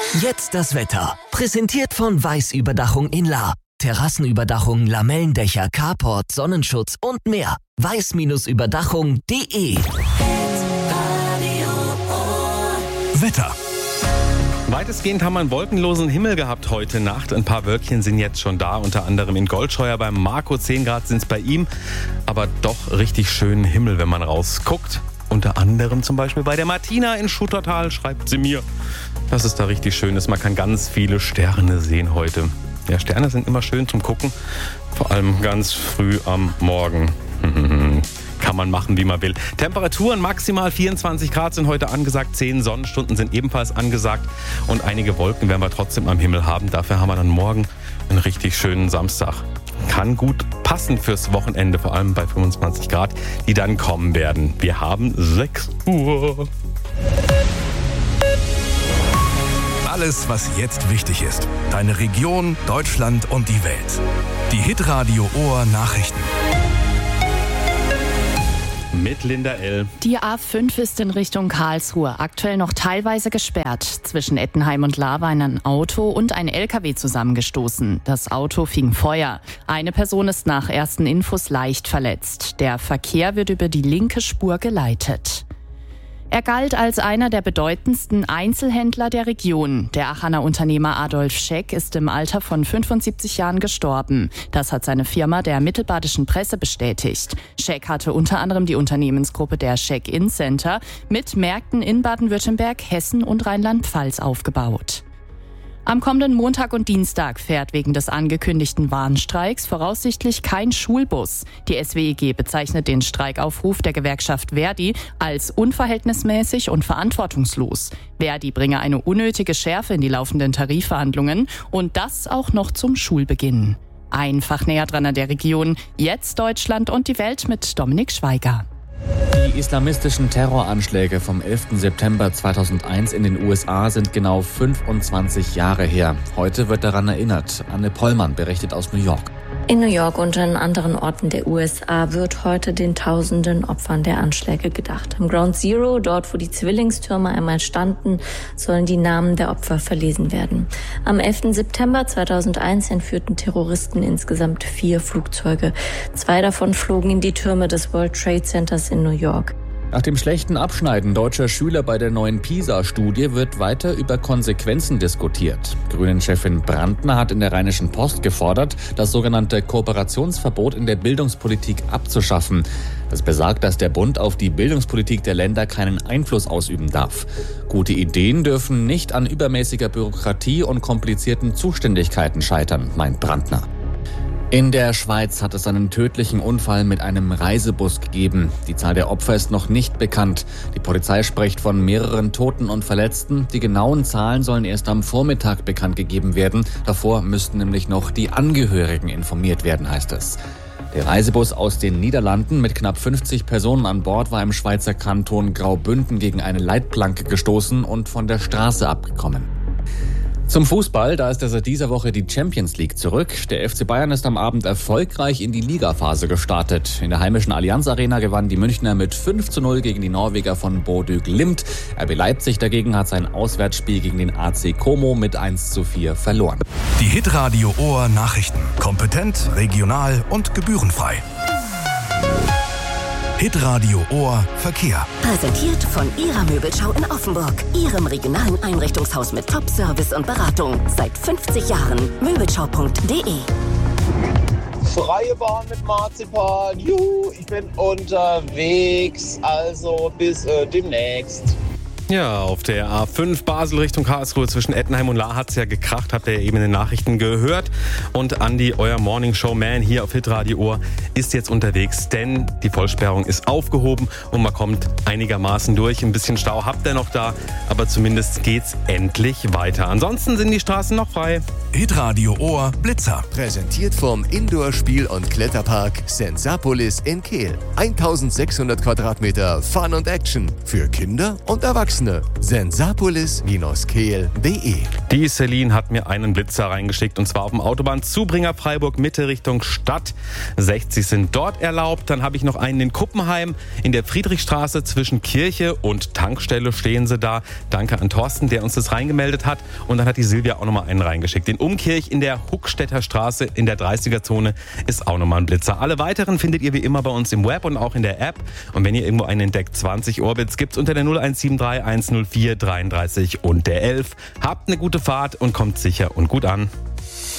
Jetzt das Wetter. Präsentiert von Weiß-Überdachung in Lahr. Terrassenüberdachung, Lamellendächer, Carport, Sonnenschutz und mehr. weiß-überdachung.de. Wetter. Weitestgehend haben wir einen wolkenlosen Himmel gehabt heute Nacht. Ein paar Wölkchen sind jetzt schon da, unter anderem in Goldscheuer beim Marco. 10 Grad sind es bei ihm, aber doch richtig schönen Himmel, wenn man rausguckt. Unter anderem zum Beispiel bei der Martina in Schuttertal, schreibt sie mir, dass es da richtig schön ist. Man kann ganz viele Sterne sehen heute. Ja, Sterne sind immer schön zum Gucken, vor allem ganz früh am Morgen. Kann man machen, wie man will. Temperaturen maximal 24 Grad sind heute angesagt. 10 Sonnenstunden sind ebenfalls angesagt. Und einige Wolken werden wir trotzdem am Himmel haben. Dafür haben wir dann morgen einen richtig schönen Samstag. Kann gut passen fürs Wochenende, vor allem bei 25 Grad, die dann kommen werden. Wir haben 6 Uhr. Alles, was jetzt wichtig ist. Deine Region, Deutschland und die Welt. Die Hitradio Ohr Nachrichten. Mit Linda L. Die A5 ist in Richtung Karlsruhe aktuell noch teilweise gesperrt. Zwischen Ettenheim und Lahr war ein Auto und ein LKW zusammengestoßen. Das Auto fing Feuer. Eine Person ist nach ersten Infos leicht verletzt. Der Verkehr wird über die linke Spur geleitet. Er galt als einer der bedeutendsten Einzelhändler der Region. Der Aachener Unternehmer Adolf Scheck ist im Alter von 75 Jahren gestorben. Das hat seine Firma der Mittelbadischen Presse bestätigt. Scheck hatte unter anderem die Unternehmensgruppe der Scheck-In-Center mit Märkten in Baden-Württemberg, Hessen und Rheinland-Pfalz aufgebaut. Am kommenden Montag und Dienstag fährt wegen des angekündigten Warnstreiks voraussichtlich kein Schulbus. Die SWEG bezeichnet den Streikaufruf der Gewerkschaft Verdi als unverhältnismäßig und verantwortungslos. Verdi bringe eine unnötige Schärfe in die laufenden Tarifverhandlungen und das auch noch zum Schulbeginn. Einfach näher dran an der Region. Jetzt Deutschland und die Welt mit Dominik Schweiger. Die islamistischen Terroranschläge vom 11. September 2001 in den USA sind genau 25 Jahre her. Heute wird daran erinnert. Anne Pollmann berichtet aus New York. In New York und an anderen Orten der USA wird heute den tausenden Opfern der Anschläge gedacht. Am Ground Zero, dort wo die Zwillingstürme einmal standen, sollen die Namen der Opfer verlesen werden. Am 11. September 2001 entführten Terroristen insgesamt 4 Flugzeuge. 2 davon flogen in die Türme des World Trade Centers in New York. Nach dem schlechten Abschneiden deutscher Schüler bei der neuen PISA-Studie wird weiter über Konsequenzen diskutiert. Grünen-Chefin Brandner hat in der Rheinischen Post gefordert, das sogenannte Kooperationsverbot in der Bildungspolitik abzuschaffen. Das besagt, dass der Bund auf die Bildungspolitik der Länder keinen Einfluss ausüben darf. Gute Ideen dürfen nicht an übermäßiger Bürokratie und komplizierten Zuständigkeiten scheitern, meint Brandner. In der Schweiz hat es einen tödlichen Unfall mit einem Reisebus gegeben. Die Zahl der Opfer ist noch nicht bekannt. Die Polizei spricht von mehreren Toten und Verletzten. Die genauen Zahlen sollen erst am Vormittag bekannt gegeben werden. Davor müssten nämlich noch die Angehörigen informiert werden, heißt es. Der Reisebus aus den Niederlanden mit knapp 50 Personen an Bord war im Schweizer Kanton Graubünden gegen eine Leitplanke gestoßen und von der Straße abgekommen. Zum Fußball, da ist seit dieser Woche die Champions League zurück. Der FC Bayern ist am Abend erfolgreich in die Ligaphase gestartet. In der heimischen Allianz Arena gewannen die Münchner mit 5:0 gegen die Norweger von Bodø Glimt. RB Leipzig dagegen hat sein Auswärtsspiel gegen den AC Como mit 1:4 verloren. Die Hitradio Ohr Nachrichten. Kompetent, regional und gebührenfrei. Hitradio Ohr Verkehr. Präsentiert von Ihrer Möbelschau in Offenburg. Ihrem regionalen Einrichtungshaus mit Top-Service und Beratung. Seit 50 Jahren. Möbelschau.de. Freie Bahn mit Marzipan. Juhu, ich bin unterwegs. Also bis demnächst. Ja, auf der A5 Basel Richtung Karlsruhe zwischen Ettenheim und Lahr hat es ja gekracht, habt ihr ja eben in den Nachrichten gehört. Und Andi, euer Morning-Show-Man hier auf Hitradio Ohr, ist jetzt unterwegs, denn die Vollsperrung ist aufgehoben und man kommt einigermaßen durch. Ein bisschen Stau habt ihr noch da, aber zumindest geht's endlich weiter. Ansonsten sind die Straßen noch frei. Hitradio Ohr Blitzer. Präsentiert vom Indoor-Spiel- und Kletterpark Sensapolis in Kehl. 1600 Quadratmeter Fun und Action für Kinder und Erwachsene. Sensapolis-kehl.de Die Celine hat mir einen Blitzer reingeschickt und zwar auf dem Autobahnzubringer Freiburg Mitte Richtung Stadt. 60 sind dort erlaubt. Dann habe ich noch einen in Kuppenheim. In der Friedrichstraße zwischen Kirche und Tankstelle stehen sie da. Danke an Thorsten, der uns das reingemeldet hat. Und dann hat die Silvia auch nochmal einen reingeschickt. In Umkirch in der Huckstädter Straße in der 30er-Zone ist auch nochmal ein Blitzer. Alle weiteren findet ihr wie immer bei uns im Web und auch in der App. Und wenn ihr irgendwo einen entdeckt, 20 Orbits gibt's unter der 0173 104 33 und der 11. Habt eine gute Fahrt und kommt sicher und gut an.